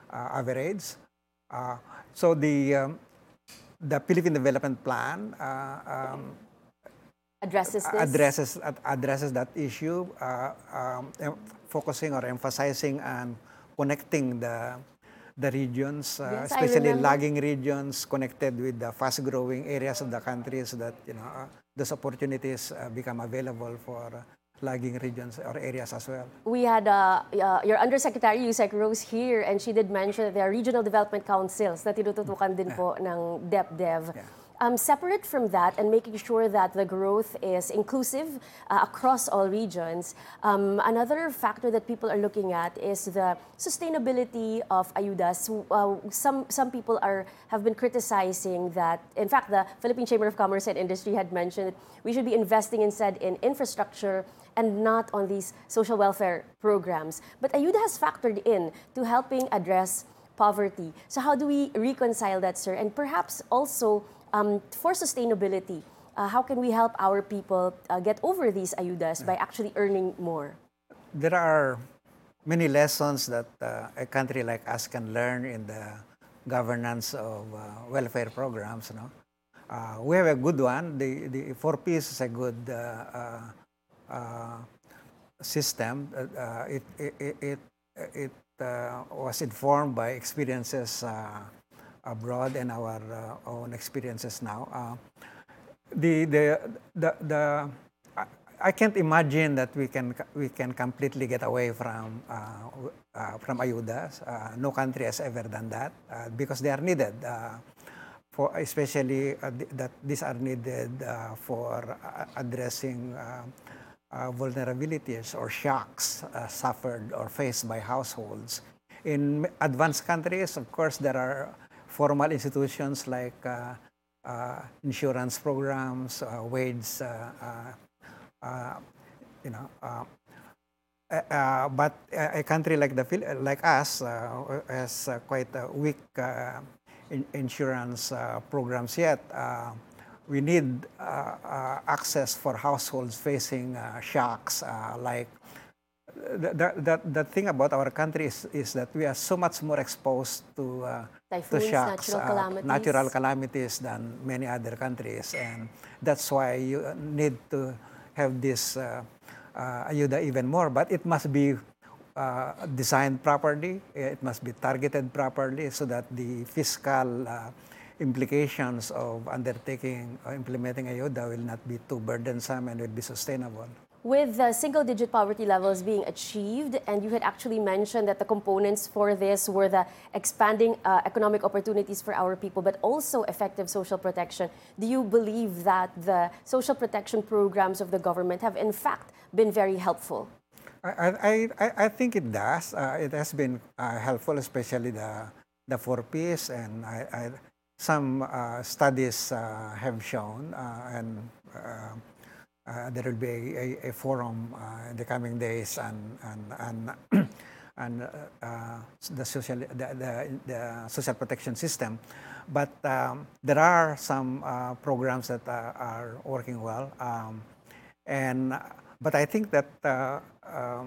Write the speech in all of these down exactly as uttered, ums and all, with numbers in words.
uh, average. Uh, so the um, the Philippine Development Plan uh, um, Addresses this? addresses addresses that issue, uh, um, em- focusing or emphasizing and connecting the the regions, uh, Yes, I especially remember. lagging regions, connected with the fast-growing areas of the country, so that you know uh, those opportunities uh, become available for uh, lagging regions or areas as well. We had uh, uh, your Undersecretary Yusek Rose here, and she did mention that there are regional development councils na tinututukan din po ng DepDev. Yeah. Um, separate from that and making sure that the growth is inclusive uh, across all regions, um, another factor that people are looking at is the sustainability of ayudas. Uh, some some people are have been criticizing that. In fact, the Philippine Chamber of Commerce and Industry had mentioned that we should be investing instead in infrastructure and not on these social welfare programs. But ayuda has factored in to helping address poverty. So how do we reconcile that, sir? And perhaps also um, for sustainability, uh, how can we help our people uh, get over these ayudas by actually earning more? There are many lessons that uh, a country like us can learn in the governance of uh, welfare programs. No, uh, we have a good one. The the four Ps is a good uh, uh, uh, system. Uh, uh, it it it, it uh, was informed by experiences uh, abroad and our uh, own experiences now. Uh, the the the, the I, I can't imagine that we can we can completely get away from uh, uh, from ayudas. Uh, no country has ever done that uh, because they are needed. Uh, for especially uh, th- that these are needed uh, for uh, addressing uh, uh, vulnerabilities or shocks uh, suffered or faced by households. In advanced countries, of course, there are formal institutions like uh, uh, insurance programs, uh, wage, uh, uh, uh, you know, uh, uh, uh, but a, a country like the Phil- like us uh, has uh, quite a weak uh, in, insurance uh, programs yet. Uh, we need uh, uh, access for households facing uh, shocks uh, like the, the, the, the thing about our country is, is that we are so much more exposed to uh, to Typhoons, shocks, natural uh, calamities. natural calamities than many other countries, and that's why you need to have this uh, uh, ayuda even more. But it must be uh, designed properly. It must be targeted properly so that the fiscal uh, implications of undertaking or implementing ayuda will not be too burdensome and will be sustainable. With the single-digit poverty levels being achieved, and you had actually mentioned that the components for this were the expanding uh, economic opportunities for our people, but also effective social protection. Do you believe that the social protection programs of the government have in fact been very helpful? I, I, I, I think it does. Uh, it has been uh, helpful, especially the the four Ps, and I, I, some uh, studies uh, have shown, uh, and uh, uh, there will be a, a, a forum uh, in the coming days, and and and, and uh, uh, the social the, the, the social protection system. But um, there are some uh, programs that uh, are working well, um, and but I think that uh, uh,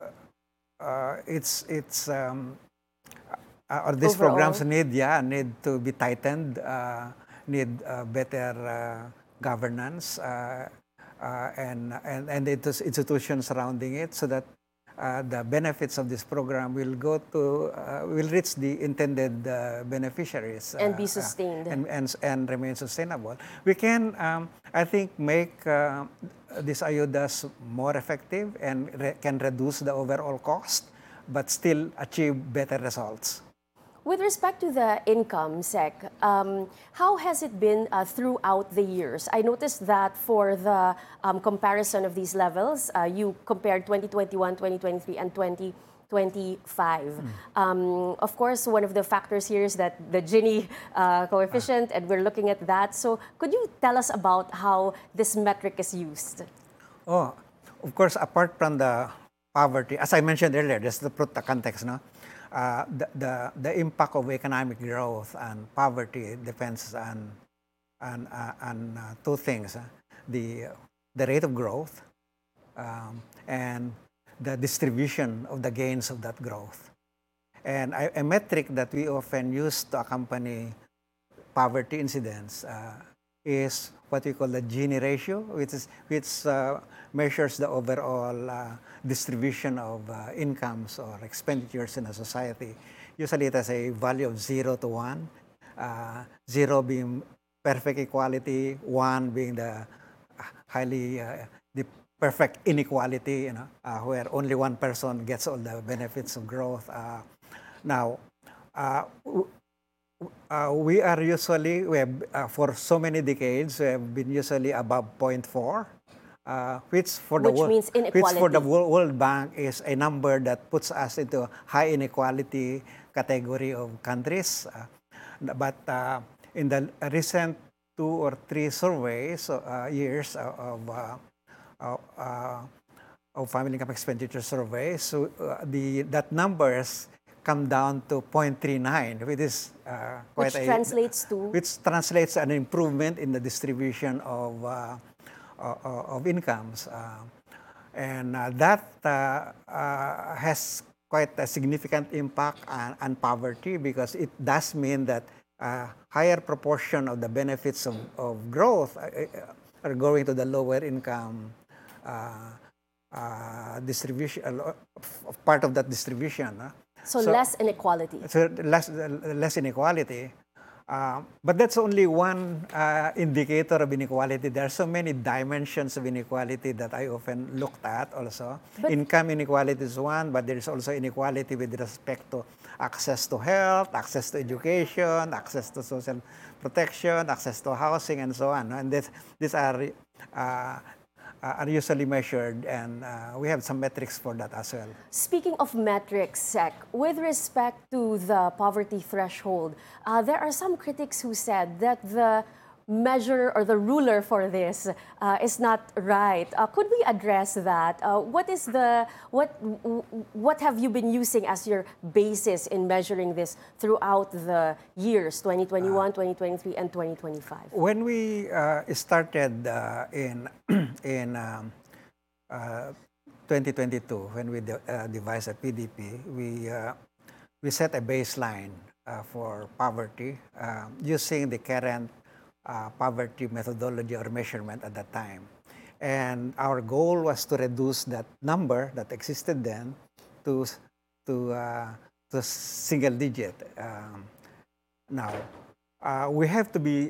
uh, it's it's um, uh, or these programs Overall, need yeah need to be tightened, uh, need uh, better uh, governance, uh, uh, and and and the institutions surrounding it, so that uh, the benefits of this program will go to uh, will reach the intended uh, beneficiaries and uh, be uh, sustained. and, and and remain sustainable. We can, um, I think, make uh, these ayudas more effective and re- can reduce the overall cost, but still achieve better results. With respect to the income, Sec, um, how has it been uh, throughout the years? I noticed that for the um, comparison of these levels, uh, you compared twenty twenty-one, twenty twenty-three, and twenty twenty-five. Mm. Um, of course, one of the factors here is that the Gini uh, coefficient, and we're looking at that. So could you tell us about how this metric is used? Oh, of course, apart from the poverty, as I mentioned earlier, just to put the context, no? Uh, the, the, the impact of economic growth and poverty depends on, on, uh, on uh, two things. Uh, the, the rate of growth um, and the distribution of the gains of that growth. And a, a metric that we often use to accompany poverty incidence uh, is what we call the Gini ratio, which is which uh, measures the overall uh, distribution of uh, incomes or expenditures in a society. Usually, it has a value of zero to one. Uh, zero being perfect equality, one being the highly uh, the perfect inequality, you know, uh, where only one person gets all the benefits of growth. Uh, now, uh, uh, we are usually, we have, uh, for so many decades, we have been usually above zero point four, uh, which for the Which world, means which for the inequality. Wo- World Bank is a number that puts us into high inequality category of countries. Uh, but uh, in the recent two or three surveys, uh, years of, uh, of, uh, of family income expenditure surveys, so uh, the that numbers come down to zero point three nine, which is uh, quite Which a, translates to, which translates an improvement in the distribution of uh, uh, of incomes, uh, and uh, that uh, uh, has quite a significant impact on, on poverty, because it does mean that a higher proportion of the benefits of, of growth uh, uh, are going to the lower income uh, uh, distribution, uh, part of that distribution. Uh. so less inequality. So less, less inequality. Uh, but that's only one uh, indicator of inequality. There are so many dimensions of inequality that I often looked at also. But- Income inequality is one, but there is also inequality with respect to access to health, access to education, access to social protection, access to housing, and so on. And this, these are uh, are usually measured, and uh, we have some metrics for that as well. Speaking of metrics, Sec, with respect to the poverty threshold, uh, there are some critics who said that the measure or the ruler for this uh, is not right. Uh, could we address that? Uh, what is the what what have you been using as your basis in measuring this throughout the years twenty twenty-one, twenty twenty-three, and twenty twenty-five? When we uh, started uh, in in um, uh, twenty twenty-two, when we de uh, devised a P D P, we uh, we set a baseline uh, for poverty uh, using the current uh, poverty methodology or measurement at that time. And our goal was to reduce that number that existed then to to uh, to single digit. Um, now, uh, we have to be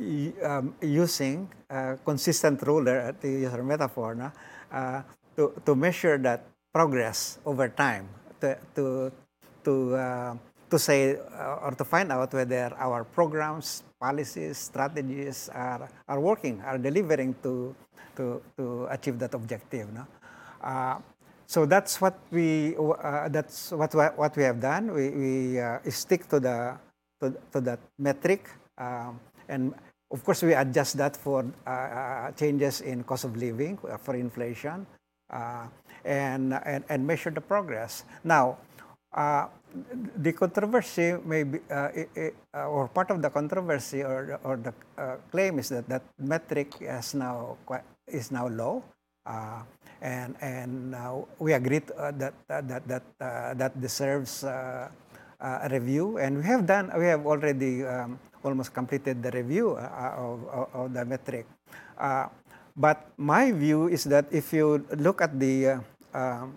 um, using a consistent ruler, to use our metaphor, no? uh, to, to measure that progress over time, to, to, to, uh, to say uh, or to find out whether our programs, policies, strategies are, are working, are delivering to, to, to achieve that objective. No? Uh, so that's what we uh, that's what what we have done. We, we uh, stick to the to, to that metric, um, and of course we adjust that for uh, changes in cost of living, uh, for inflation, uh, and, and and measure the progress. Now, uh, the controversy may be, uh, it, it, uh, or part of the controversy or or the uh, claim is that that metric is now quite, is now low. Uh, and and uh, we agree to, uh, that uh, that that uh, that deserves uh, uh, a review, and we have done we have already um, almost completed the review uh, of, of, of the metric. Uh, but my view is that if you look at the uh, um,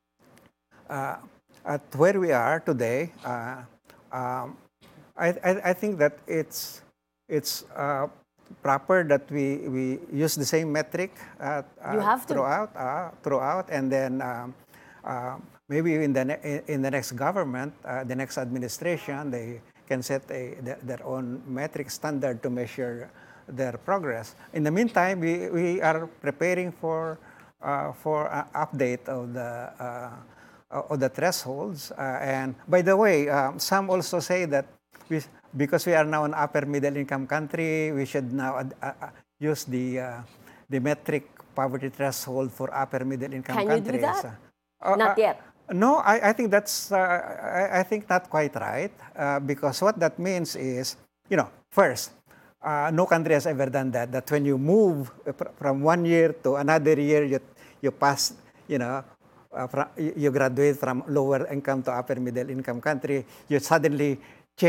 uh, at where we are today, uh, um, I, I I think that it's it's. Uh, proper that we, we use the same metric uh, uh, You have to. throughout, uh, throughout, and then um, uh, maybe in the ne in the next government, uh, the next administration, they can set a, their, their own metric standard to measure their progress. In the meantime, we, we are preparing for uh, for uh, update of the uh, of the thresholds. Uh, and by the way, um, some also say that we. Because we are now an upper middle income country, we should now uh, uh, use the uh, the metric poverty threshold for upper middle income Can countries. you do that? Uh, Not uh, yet. No, I, I think that's uh, I, I think not quite right, uh, because what that means is, you know, first, uh, no country has ever done that. That when you move from one year to another year, you you pass, you know, uh, fra- you you graduate from lower income to upper middle income country, you suddenly